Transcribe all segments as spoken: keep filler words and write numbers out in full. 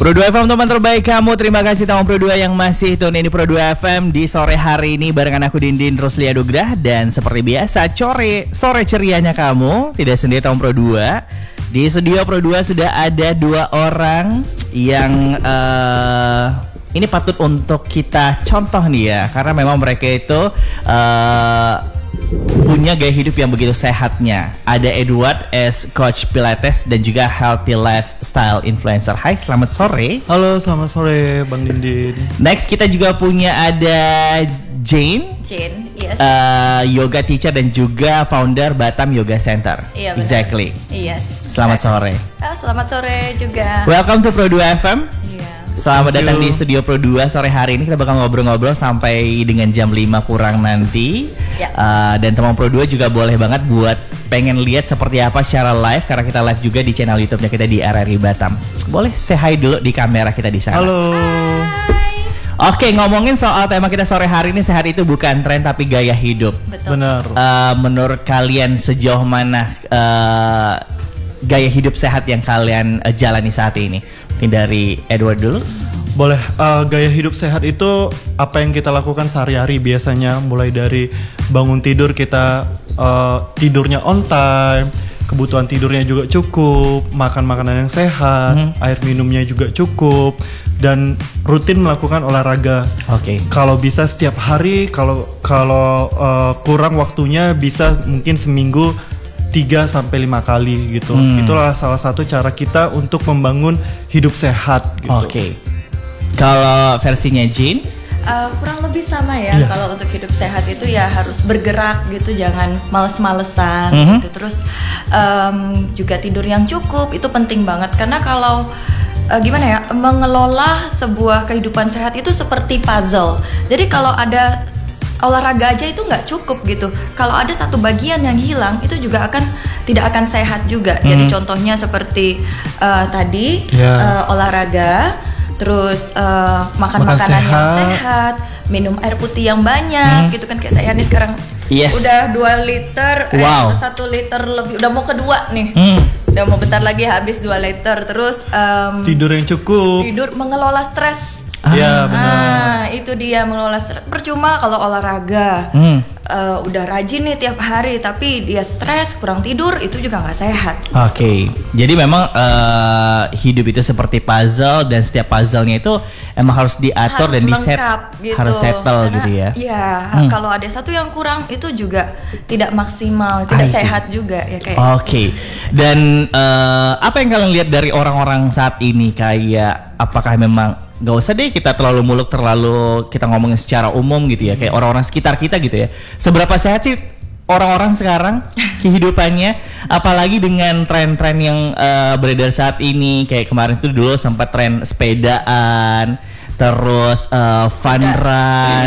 Pro dua F M teman terbaik kamu. Terima kasih teman Pro dua yang masih tune in di Pro dua F M di sore hari ini barengan aku Dindin Roslia Dugrah. Dan seperti biasa sore sore cerianya kamu tidak sendiri teman Pro dua. Di studio Pro dua sudah ada dua orang yang uh, ini patut untuk kita contoh nih ya, karena memang mereka itu uh, punya gaya hidup yang begitu sehatnya. Ada Edward as coach Pilates dan juga healthy lifestyle influencer. Hai, selamat sore. Halo, selamat sore Bang Dindin. Next kita juga punya ada Jane. Jane, yes. Uh, yoga teacher dan juga founder Batam Yoga Center. Iya, benar. Exactly. Yes. Selamat sore. Ah, selamat sore juga. Welcome to Pro dua F M. Iya. Selamat datang di studio Pro dua. Sore hari ini kita bakal ngobrol-ngobrol sampai dengan jam lima kurang nanti. Ya. uh, Dan teman Pro dua juga boleh banget buat pengen lihat seperti apa secara live, karena kita live juga di channel YouTube-nya kita di R R I Batam. Boleh say hi dulu di kamera kita di sana. Halo. Hai. Oke, ngomongin soal tema kita sore hari ini, sehat itu bukan tren tapi gaya hidup. Betul. Benar. Uh, menurut kalian sejauh mana uh, gaya hidup sehat yang kalian uh, jalani saat ini? Mungkin dari Edward dulu. Boleh. Uh, gaya hidup sehat itu apa yang kita lakukan sehari-hari biasanya, mulai dari bangun tidur kita uh, tidurnya on time, kebutuhan tidurnya juga cukup, makan makanan yang sehat, hmm. air minumnya juga cukup, dan rutin melakukan olahraga. Oke. Okay. Kalau bisa setiap hari, kalau kalau uh, kurang waktunya bisa mungkin seminggu tiga sampai lima kali gitu. Hmm. Itulah salah satu cara kita untuk membangun hidup sehat gitu. Oke. Okay. Kalau versinya Jane? Uh, kurang lebih sama ya. Yeah. Kalau untuk hidup sehat itu ya harus bergerak gitu, jangan males-malesan mm-hmm. gitu. Terus um, juga tidur yang cukup itu penting banget, karena kalau uh, gimana ya, mengelola sebuah kehidupan sehat itu seperti puzzle. Jadi kalau ada olahraga aja itu nggak cukup gitu. Kalau ada satu bagian yang hilang, itu juga akan tidak akan sehat juga. Hmm. Jadi contohnya seperti uh, tadi yeah. uh, olahraga, terus uh, makan, makan makanan sehat. yang sehat, minum air putih yang banyak, hmm. gitu kan, kayak saya nih sekarang yes. udah dua liter, wow. eh, satu liter lebih, udah mau kedua nih. Hmm. Udah mau bentar lagi habis dua liter. Terus um, tidur yang cukup, tidur, mengelola stres. Iya, ah. benar. Ah, itu dia mengelola stres. Percuma kalau olahraga hmm. uh, udah rajin nih tiap hari, tapi dia stres, kurang tidur, itu juga nggak sehat. Oke, okay. Jadi memang uh, hidup itu seperti puzzle, dan setiap puzzle-nya itu emang harus diatur harus dan diset, gitu. harus settle. Karena, gitu ya. Iya, hmm. kalau ada satu yang kurang itu juga tidak maksimal, I tidak see. sehat juga ya kayak. Oke, okay. Dan uh, apa yang kalian lihat dari orang-orang saat ini, kayak apakah memang gak usah deh kita terlalu muluk, terlalu kita ngomongin secara umum gitu ya, kayak orang-orang sekitar kita gitu ya, seberapa sehat sih orang-orang sekarang kehidupannya, apalagi dengan tren-tren yang uh, beredar saat ini. Kayak kemarin tuh dulu sempat tren sepedaan, terus uh, fun run,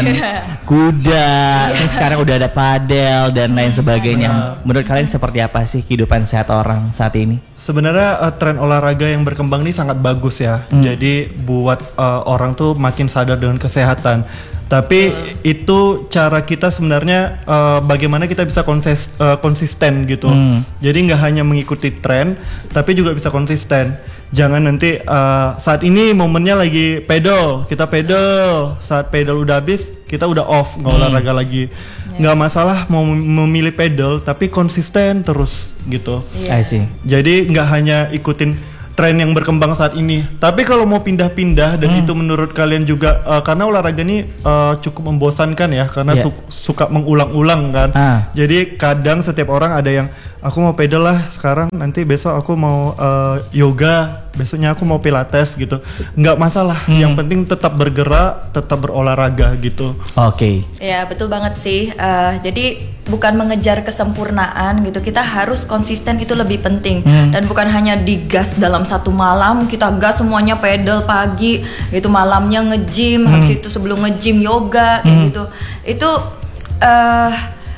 kuda, terus sekarang udah ada padel dan lain sebagainya. Menurut kalian seperti apa sih kehidupan sehat orang saat ini? Sebenarnya uh, tren olahraga yang berkembang ini sangat bagus ya. Hmm. Jadi buat uh, orang tuh makin sadar dengan kesehatan. Tapi hmm. itu cara kita sebenarnya uh, bagaimana kita bisa konses, uh, konsisten gitu. Hmm. Jadi nggak hanya mengikuti tren, tapi juga bisa konsisten. Jangan nanti uh, saat ini momennya lagi pedal, kita pedal. Saat pedal udah habis, kita udah off, nggak hmm. olahraga lagi. Nggak yeah. masalah mau memilih pedal, tapi konsisten terus gitu. Yeah. I see. Jadi nggak hanya ikutin tren yang berkembang saat ini. Tapi kalau mau pindah-pindah dan hmm. itu menurut kalian juga uh, karena olahraga ini uh, cukup membosankan ya, karena yeah. su- suka mengulang-ulang kan. Ah. Jadi kadang setiap orang ada yang aku mau pedal lah sekarang, nanti besok aku mau uh, yoga, besoknya aku mau pilates gitu. Nggak masalah, hmm. yang penting tetap bergerak, tetap berolahraga gitu. Oke. Okay. Ya betul banget sih. Uh, jadi bukan mengejar kesempurnaan gitu, kita harus konsisten, itu lebih penting. Hmm. Dan bukan hanya digas dalam satu malam, kita gas semuanya pedal pagi gitu, malamnya nge-gym, hmm. habis itu sebelum nge-gym yoga kayak hmm. gitu. Itu uh,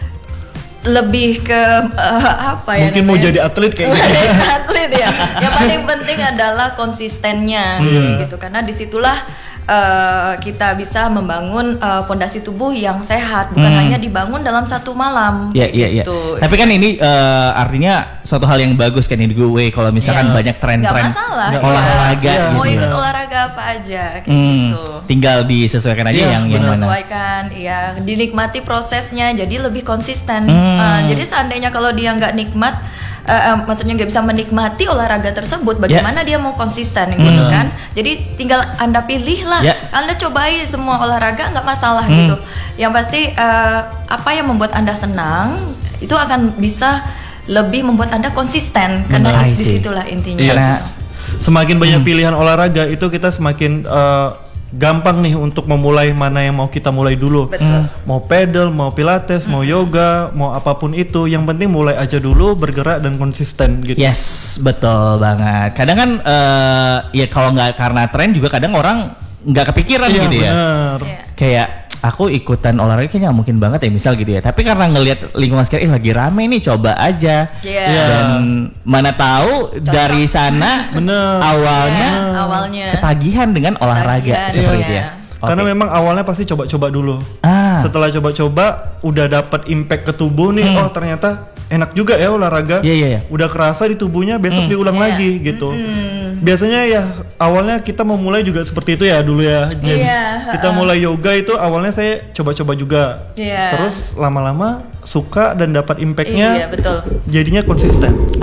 lebih ke uh, apa ya? Mungkin namanya? Mau jadi atlet kayak gitu. Atlet ya. Yang paling penting adalah konsistennya hmm. gitu, karena disitulah uh, kita bisa membangun fondasi uh, tubuh yang sehat, bukan hmm. hanya dibangun dalam satu malam. Iya iya iya. Tapi kan ini uh, artinya suatu hal yang bagus kan ini gue kalau misalkan yeah. banyak tren-tren masalah, olahraga. Ya. Gitu. Mau ikut olahraga olahraga apa aja kayak Hmm, gitu. tinggal disesuaikan aja Iya, yang yang mana. Disesuaikan, ya dinikmati prosesnya, jadi lebih konsisten. Hmm. Uh, jadi seandainya kalau dia nggak nikmat, uh, uh, maksudnya nggak bisa menikmati olahraga tersebut, bagaimana dia mau konsisten gitu Hmm. kan? Jadi tinggal Anda pilih lah, Ya. Anda cobai semua olahraga nggak masalah Hmm. gitu. Yang pasti uh, apa yang membuat Anda senang itu akan bisa lebih membuat Anda konsisten karena I see. disitulah intinya. Iya. Karena- Semakin banyak Hmm. pilihan olahraga itu kita semakin eh, gampang nih untuk memulai mana yang mau kita mulai dulu. Betul. Mau pedal, mau pilates, mau yoga, mau apapun itu, yang penting mulai aja dulu, bergerak dan konsisten gitu. Yes, betul banget. Kadang kan eh, ya kalau nggak karena tren juga kadang orang nggak kepikiran Iya, gitu ya. bener. Iya. Kayak aku ikutan olahraga kayaknya nggak mungkin banget ya misal gitu ya. Tapi karena ngelihat lingkungan sekitar, eh lagi rame nih, coba aja. Iya. Dan mana tahu dari sana Bener. awalnya Iya, awalnya. ketagihan dengan olahraga Ketagihan, seperti iya. itu ya. Karena Oke. memang awalnya pasti coba-coba dulu. Ah. Setelah coba-coba udah dapat impact ke tubuh nih, Hmm. oh ternyata enak juga ya olahraga. Iya, iya, iya. Udah kerasa di tubuhnya, besok diulang Iya. lagi gitu. Biasanya ya awalnya kita memulai juga seperti itu ya dulu ya. Jen. Iya, Kita mulai yoga itu awalnya saya coba-coba juga. Iya. Terus lama-lama suka dan dapat impactnya. Iya, betul. Jadinya konsisten. Gitu.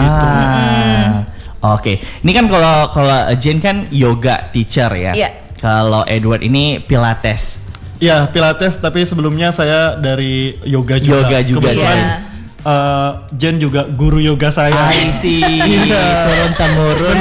Ah. Oke. Ini kan kalau kalau Jen kan yoga teacher ya. Iya. Kalau Edward ini pilates. Ya pilates, tapi sebelumnya saya dari yoga juga. Yoga juga, Kebetulan Iya. eh, Jen juga guru yoga saya. I see. Iya. Turun temurun.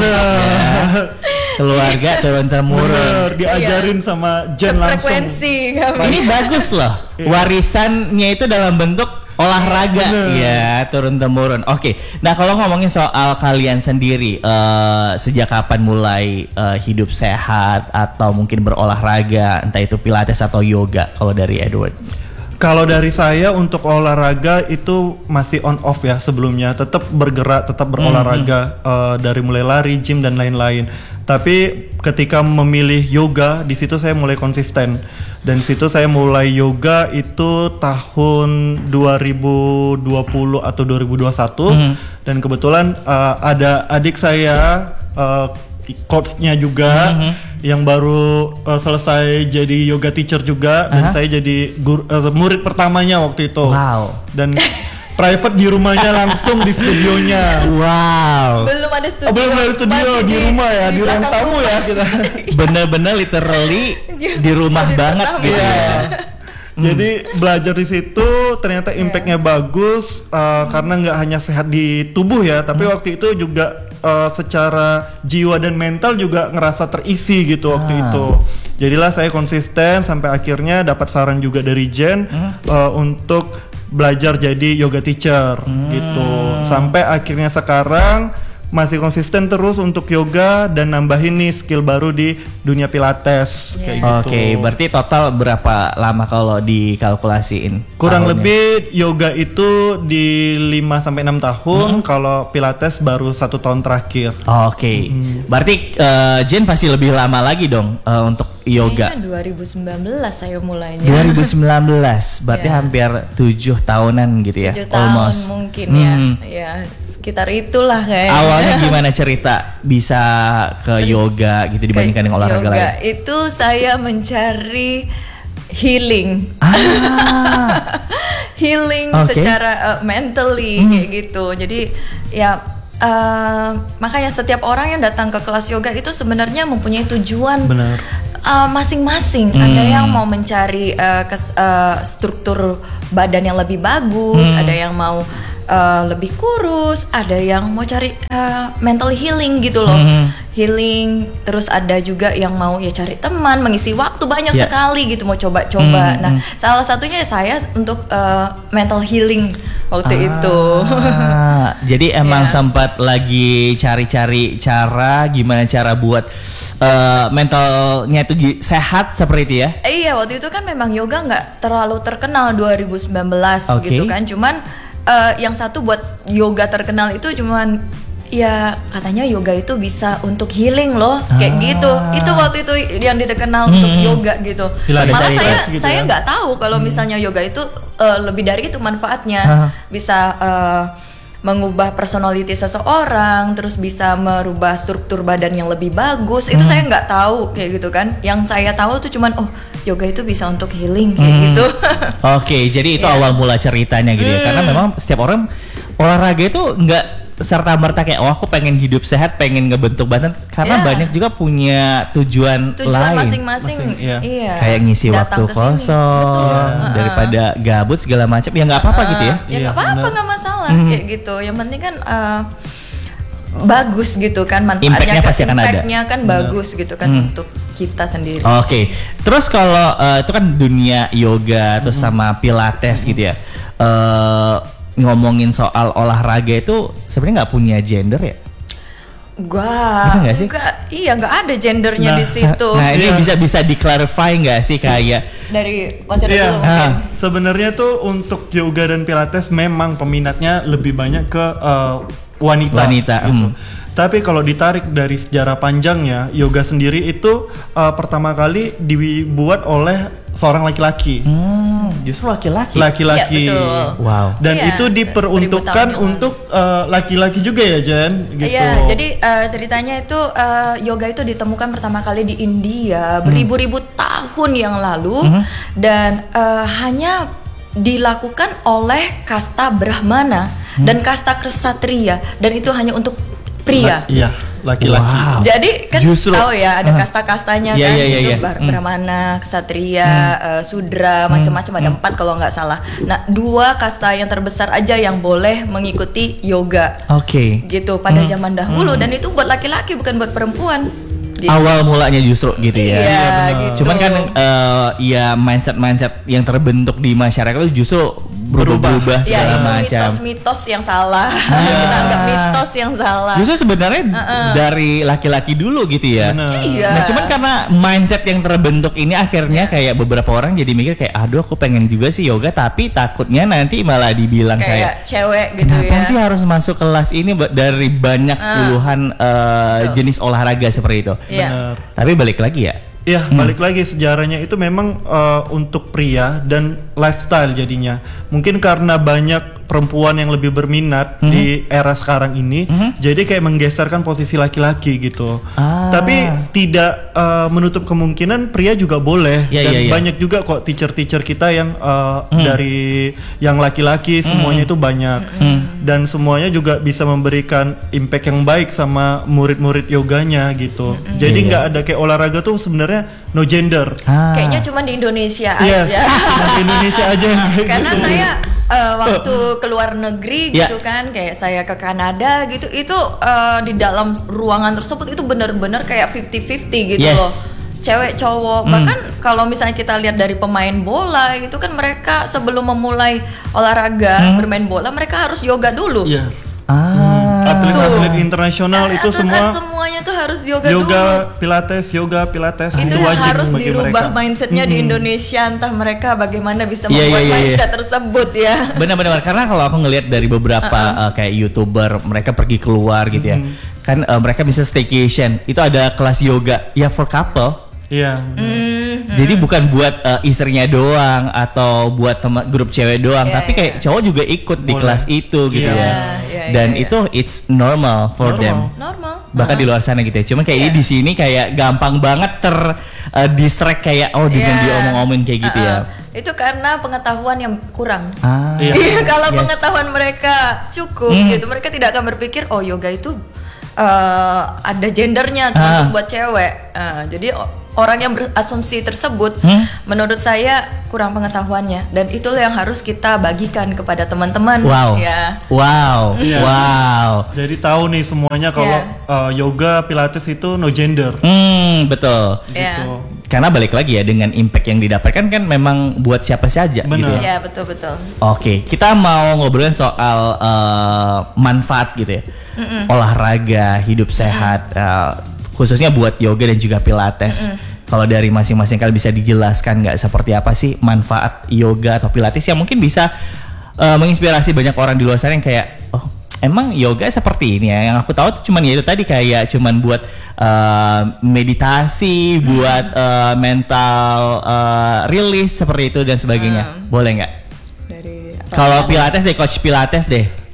Ya. Keluarga turun temurun. Bener, diajarin sama Jen langsung. Frekuensi kami. Ini bagus loh. Iya. Warisannya itu dalam bentuk olahraga. Bener. Ya, turun temurun. Oke. Nah, kalau ngomongin soal kalian sendiri, eh, sejak kapan mulai eh, hidup sehat atau mungkin berolahraga, entah itu pilates atau yoga kalau dari Edward? Kalau dari saya untuk olahraga itu masih on off ya sebelumnya, tetap bergerak, tetap berolahraga eh, dari mulai lari, gym dan lain-lain. Tapi ketika memilih yoga, di situ saya mulai konsisten. Dan di situ saya mulai yoga itu tahun dua ribu dua puluh atau dua ribu dua puluh satu. Mhm. Dan kebetulan eh, ada adik saya eh, coachnya juga Mhm. yang baru uh, selesai jadi yoga teacher juga dan Aha. saya jadi gur- uh, murid pertamanya waktu itu. Wow. Dan private di rumahnya langsung di studionya. Wow. Belum ada studio. Oh, belum ada studio Masih di rumah ya, di ruang belakang tamu ya kita. Bener-bener literally di rumah Di banget pertama. gitu ya. Jadi belajar di situ ternyata impactnya bagus uh, karena nggak hanya sehat di tubuh ya, tapi waktu itu juga uh, secara jiwa dan mental juga ngerasa terisi gitu waktu Ah. itu. Jadilah saya konsisten sampai akhirnya dapat saran juga dari Jen uh, untuk belajar jadi yoga teacher gitu. Sampai akhirnya sekarang masih konsisten terus untuk yoga dan nambahin nih skill baru di dunia pilates kayak gitu. Oke, berarti total berapa lama kalau dikalkulasiin? Kurang tahunnya? lebih yoga itu di lima sampai enam tahun, kalau pilates baru satu tahun terakhir. Oke. Berarti eh, Jen pasti lebih lama lagi dong eh, untuk yoga. Kayaknya dua ribu sembilan belas saya mulainya. dua ribu sembilan belas, berarti Ya. hampir tujuh tahunan gitu ya. tujuh tahun almost. mungkin Hmm. ya. Ya, sekitar itulah kayaknya. Awalnya gimana cerita bisa ke yoga gitu dibandingkan dengan olahraga Yoga lain? itu saya mencari healing. Ah. Healing Oke. secara uh, mentally Hmm. kayak gitu. Jadi ya uh, makanya setiap orang yang datang ke kelas yoga itu sebenarnya mempunyai tujuan Benar. uh, masing-masing. Hmm. Ada yang mau mencari uh, kes- uh, struktur badan yang lebih bagus, Hmm. ada yang mau uh, lebih kurus, ada yang mau cari uh, mental healing gitu loh. Hmm. Healing, terus ada juga yang mau ya cari teman, mengisi waktu banyak Ya. sekali gitu, mau coba-coba. Hmm, Nah, hmm. salah satunya saya untuk uh, mental healing waktu itu. Ah, jadi emang Ya. sempat lagi cari-cari cara gimana cara buat eh, mentalnya itu gi- sehat seperti itu ya. Eh, iya, waktu itu kan memang yoga nggak terlalu terkenal dua ribu sembilan belas Oke. gitu kan. Cuman eh, yang satu buat yoga terkenal itu cuman ya katanya yoga itu bisa untuk healing loh, kayak Ah. gitu. Itu waktu itu yang dikenal untuk yoga gitu. Pilates Malah saya gitu saya ya. nggak tahu kalau misalnya yoga itu eh, lebih dari itu manfaatnya. Ah. Bisa eh, mengubah personality seseorang, terus bisa merubah struktur badan yang lebih bagus. Itu Hmm. saya nggak tahu kayak gitu kan. Yang saya tahu tuh cuman oh yoga itu bisa untuk healing kayak Hmm. gitu. Oke, jadi itu Iya. awal mula ceritanya gitu ya. Karena Hmm. memang setiap orang olahraga itu nggak serta merta kayak oh aku pengen hidup sehat, pengen ngebentuk badan, karena Iya. banyak juga punya tujuan, Tujuan lain. masing-masing. Masing, iya. Iya. Kayak ngisi Datang waktu ke sini. kosong Betul. Heeh. daripada gabut segala macam. Ya nggak apa-apa gitu ya. Ya Iya, nggak apa-apa, benar. nggak masalah Hmm. kayak gitu. Yang penting kan uh, bagus gitu kan manfaatnya. Impact-nya kan- pasti akan ada. impact-nya kan bagus gitu kan Hmm. untuk kita sendiri. Oke, terus kalau eh, itu kan dunia yoga terus sama pilates gitu ya. Eh, ngomongin soal olahraga itu sebenarnya nggak punya gender ya? Gua Gitu nggak sih? enggak, iya nggak ada gendernya Nah, di situ. Nah ini Iya. bisa bisa di-clarify nggak sih kayak Dari Mas Yoda Iya, dulu. Ah. sebenarnya tuh untuk yoga dan pilates memang peminatnya lebih banyak ke uh, wanita. Wanita, gitu. hmm. Tapi kalau ditarik dari sejarah panjangnya, yoga sendiri itu uh, pertama kali dibuat oleh seorang laki-laki. hmm, justru laki-laki. Laki-laki. Iya, betul. Wow. Dan Iya, itu beribu diperuntukkan tahun yang untuk uh, laki-laki juga ya, Jen? Gitu. Iya, jadi uh, ceritanya itu uh, yoga itu ditemukan pertama kali di India beribu-ribu tahun yang lalu dan uh, hanya dilakukan oleh kasta Brahmana dan kasta Ksatria dan itu hanya untuk pria. La- iya, laki-laki. Wow. Jadi kan Justru- tahu ya ada Ah. kasta-kastanya Iya, kan iya, iya, situ iya. Bar- Hmm. Brahmana, Ksatria, eh, Sudra, macam-macam ada empat kalau nggak salah. Nah dua kasta yang terbesar aja yang boleh mengikuti yoga Oke. gitu pada zaman dahulu dan itu buat laki-laki bukan buat perempuan. Gitu. Awal mulanya justru gitu ya. Iya, gitu. Cuman kan eh, ya mindset-mindset yang terbentuk di masyarakat itu justru berubah-ubah Ya segala itu macam. mitos-mitos yang salah. Kita anggap mitos yang salah. Justru sebenarnya dari laki-laki dulu gitu ya. Benar. Iya. Nah cuman karena mindset yang terbentuk ini akhirnya kayak beberapa orang jadi mikir kayak aduh aku pengen juga sih yoga tapi takutnya nanti malah dibilang kayak, Kayak cewek gitu kenapa ya. sih harus masuk kelas ini ba- dari banyak puluhan eh, Betul. jenis olahraga seperti itu. Iya. Benar. Tapi balik lagi ya. Ya, balik lagi sejarahnya itu memang uh, untuk pria dan lifestyle jadinya. Mungkin karena banyak perempuan yang lebih berminat di era sekarang ini, jadi kayak menggeserkan posisi laki-laki gitu. Ah. Tapi tidak uh, menutup kemungkinan pria juga boleh. Ya, dan ya, ya. banyak juga kok teacher-teacher kita yang uh, dari yang laki-laki semuanya itu banyak. Dan semuanya juga bisa memberikan impact yang baik sama murid-murid yoganya gitu. Jadi Iya, nggak ada kayak olahraga tuh sebenarnya no gender. Ah. Kayaknya cuma di Indonesia Yes, aja. cuma di Indonesia aja yang kayak Karena gitu. saya eh, waktu keluar negeri Ya. gitu kan, kayak saya ke Kanada gitu, itu eh, di dalam ruangan tersebut itu benar-benar kayak fifty fifty gitu Yes. loh. Cewek cowok, bahkan kalau misalnya kita lihat dari pemain bola itu kan mereka sebelum memulai olahraga bermain bola mereka harus yoga dulu. Iya. Ah. Atlet-atlet internasional itu Atlet- semua semuanya tuh harus yoga, dulu. yoga, pilates, yoga, pilates Itu itu yang wajib harus bagi dirubah mereka. mindsetnya di Indonesia, entah mereka bagaimana bisa Iya, membuat iya, iya, mindset tersebut ya. Benar-benar karena kalau aku ngelihat dari beberapa uh, kayak youtuber mereka pergi keluar gitu ya, kan uh, mereka bisa staycation itu ada kelas yoga ya for couple. Iya. Hmm, Jadi bukan buat uh, istrinya doang atau buat teman grup cewek doang, Iya, tapi iya. kayak cowok juga ikut di Boleh. kelas itu gitu Iya. ya. Iya, Dan iya, iya. itu it's normal for Normal. them. Normal. Bahkan di luar sana gitu ya. Cuma kayak Iya. di sini kayak gampang banget ter uh, distract kayak oh dengan Iya. diomong-omongin kayak gitu ya. Uh-uh. Itu karena pengetahuan yang kurang. Ah. Iya. Kalau Yes. pengetahuan mereka cukup Hmm. gitu, mereka tidak akan berpikir oh yoga itu uh, ada gendernya cuma Ah. untuk buat cewek. Uh, jadi o- orang yang berasumsi tersebut, Hmm? menurut saya kurang pengetahuannya dan itulah yang harus kita bagikan kepada teman-teman. Wow. Ya. Wow. Iya. Wow. Jadi tahu nih semuanya kalau Iya. uh, yoga, pilates itu no gender. Hmm, betul. Ya. Gitu. Karena balik lagi ya dengan impact yang didapatkan kan memang buat siapa saja gitu Benar. ya. Ya betul betul. Oke, kita mau ngobrolin soal eh, manfaat gitu ya. Olahraga, hidup sehat, eh, khususnya buat yoga dan juga pilates. Kalau dari masing-masing kalian bisa dijelaskan nggak seperti apa sih manfaat yoga atau pilates yang mungkin bisa eh, menginspirasi banyak orang di luar sana yang kayak oh emang yoga seperti ini ya. Yang aku tahu tuh cuman ya itu tadi kayak cuman buat eh, meditasi, buat eh, mental eh, release seperti itu dan sebagainya. Boleh nggak? Dari apa? Kalau pilates deh, coach pilates deh.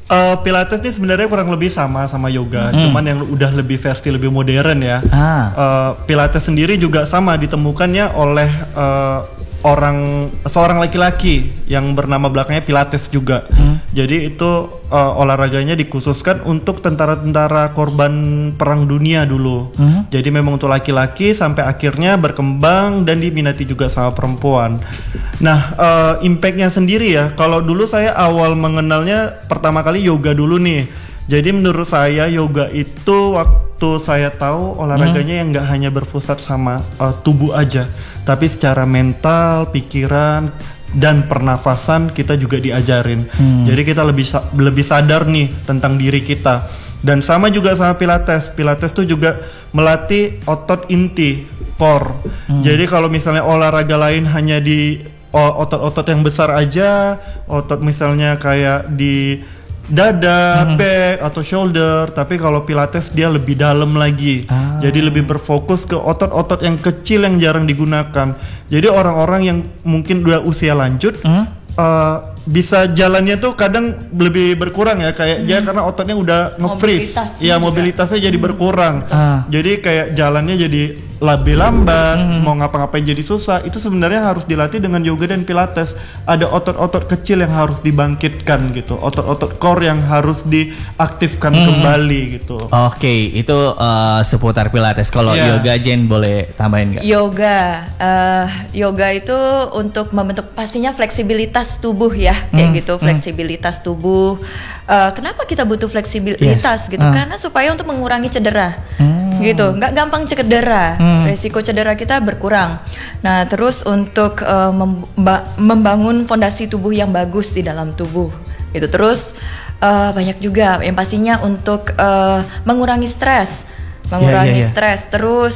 Uh, Pilates ini sebenarnya kurang lebih sama sama yoga, Hmm. cuman yang udah lebih versi lebih modern ya. Ah. Uh, Pilates sendiri juga sama ditemukannya oleh uh, orang seorang laki-laki yang bernama belakangnya Pilates juga. Hmm. Jadi itu uh, olahraganya dikhususkan untuk tentara-tentara korban perang dunia dulu. Hmm. Jadi memang untuk laki-laki sampai akhirnya berkembang dan diminati juga sama perempuan. Nah, uh, impactnya sendiri ya. Kalau dulu saya awal mengenalnya pertama kali yoga dulu nih. Jadi menurut saya yoga itu waktu saya tahu olahraganya yang nggak hanya berpusat sama uh, tubuh aja, tapi secara mental, pikiran dan pernafasan kita juga diajarin. Hmm. Jadi kita lebih sa- lebih sadar nih tentang diri kita. Dan sama juga sama Pilates. Pilates tuh juga melatih otot inti, core. Hmm. Jadi kalau misalnya olahraga lain hanya di o- otot-otot yang besar aja, otot misalnya kayak di dada, hmm. back atau shoulder, tapi kalau Pilates dia lebih dalam lagi. Ah. Jadi lebih berfokus ke otot-otot yang kecil yang jarang digunakan. Jadi orang-orang yang mungkin udah usia lanjut hmm? uh, bisa jalannya tuh kadang lebih berkurang ya, kayak hmm. dia karena ototnya udah nge-freeze. Mobilitasnya ya juga. mobilitasnya jadi berkurang. Ah. Jadi kayak jalannya jadi lebih lambat, hmm. mau ngapa-ngapain jadi susah. Itu sebenarnya harus dilatih dengan yoga dan Pilates. Ada otot-otot kecil yang harus dibangkitkan gitu, otot-otot core yang harus diaktifkan hmm. kembali gitu. Oke, itu uh, seputar Pilates. Kalau Yeah. yoga, Jen boleh tambahin nggak? Yoga, uh, yoga itu untuk membentuk pastinya fleksibilitas tubuh ya, kayak Hmm, gitu, hmm. fleksibilitas tubuh. Uh, kenapa kita butuh fleksibilitas Yes. gitu? Ah. Karena supaya untuk mengurangi cedera, Hmm. gitu. Nggak gampang cedera, Hmm. resiko cedera kita berkurang. Nah, terus untuk uh, memba- membangun fondasi tubuh yang bagus di dalam tubuh, gitu. Terus uh, banyak juga yang pastinya untuk uh, mengurangi stres, mengurangi yeah, yeah. stres. Terus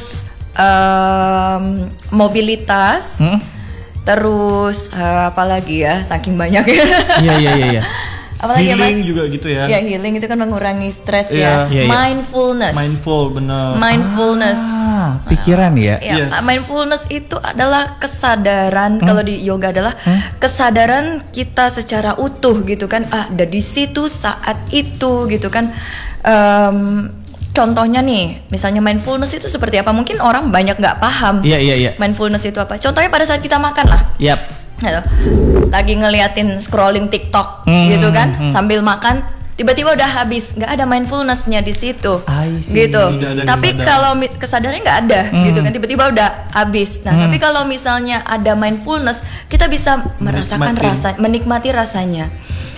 um, mobilitas, Hmm? terus uh, apa lagi ya, saking banyak. Iya iya iya. iya. Apalagi ya, Healing Mas? juga gitu ya. Ya, healing itu kan mengurangi stres Iya. ya. Iya, iya. Mindfulness. Mindful, benar. Mindfulness. Ah, pikiran ya. Ya, Yes. mindfulness itu adalah kesadaran, kalau di yoga adalah kesadaran kita secara utuh gitu kan, ah, ada di situ saat itu gitu kan. Em, contohnya nih, misalnya mindfulness itu seperti apa? Mungkin orang banyak nggak paham. Iya iya iya. Mindfulness itu apa? Contohnya pada saat kita makan lah. Yap. Gitu. Lagi ngeliatin scrolling TikTok Hmm, gitu kan, hmm. sambil makan, tiba-tiba udah habis, nggak ada mindfulnessnya di situ, I see. gitu. Tidak ada Tapi kesadaran. kalau mi- kesadarannya nggak ada, Hmm. gitu kan, tiba-tiba udah habis. Nah, Hmm. tapi kalau misalnya ada mindfulness, kita bisa merasakan Menikmati. rasa, menikmati rasanya,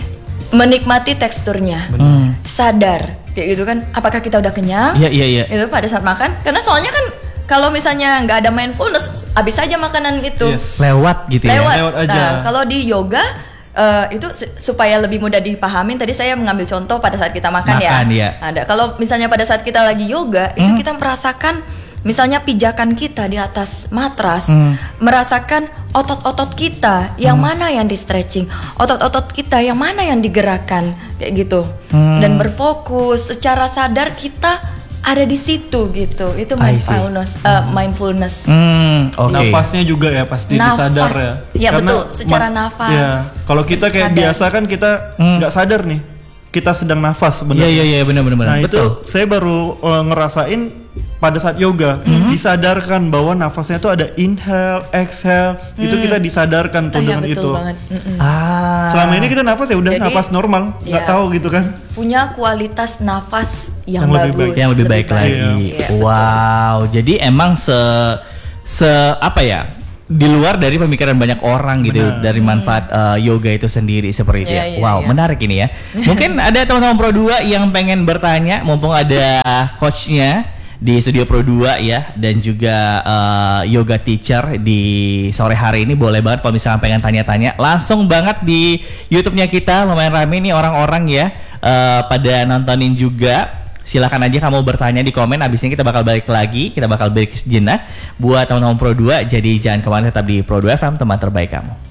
menikmati teksturnya, Hmm. sadar, kayak gitu kan. Apakah kita udah kenyang? Iya iya iya. Itu pada saat makan, karena soalnya kan kalau misalnya nggak ada mindfulness, habis aja makanan itu. Yes. Lewat gitu ya. Lewat. Lewat aja. Nah, kalau di yoga eh, itu se- supaya lebih mudah dipahamin. Tadi saya mengambil contoh pada saat kita makan, Makan, ya. ya. Ada. Kalau misalnya pada saat kita lagi yoga, itu kita merasakan misalnya pijakan kita di atas matras, Hmm. merasakan otot-otot kita yang mana yang di stretching, otot-otot kita yang mana yang digerakkan, kayak gitu. Hmm. Dan berfokus secara sadar kita ada di situ gitu. Itu I see. mindfulness. eh, mindfulness. Hmm, oke. Nafasnya juga ya pasti Nafas. disadar ya. Iya, Karena betul, secara ma- nafas. ya, kalau kita kayak Sadar. biasa kan kita Hmm. nggak sadar nih, kita sedang nafas Iya sebenarnya. iya iya benar benar. Nah Betul. itu saya baru uh, ngerasain pada saat yoga, disadarkan bahwa nafasnya tuh ada inhale, exhale, itu kita disadarkan tuh Ah, ya, dengan betul itu. banget. Mm-mm. Ah. Selama ini kita nafas ya udah Jadi, nafas normal, nggak ya. tahu gitu kan. Punya kualitas nafas yang, Yang lebih bagus, baik. yang lebih baik, lagi. Iya, betul. Wow, jadi emang se se apa ya? Di luar dari pemikiran banyak orang gitu Benar. dari manfaat uh, yoga itu sendiri seperti itu Iya, ya. iya, Wow, iya. menarik ini ya. Mungkin ada teman-teman Pro dua yang pengen bertanya mumpung ada coachnya di studio Pro dua ya dan juga uh, yoga teacher di sore hari ini, boleh banget kalau misalnya pengen tanya-tanya langsung banget di YouTube-nya kita. Lumayan rame nih orang-orang ya uh, pada nontonin juga. Silakan aja kamu bertanya di komen. Abis ini kita bakal balik lagi, kita bakal break sejenak buat teman-teman Pro dua. Jadi jangan kemana, tetap di Pro dua F M, teman terbaik kamu.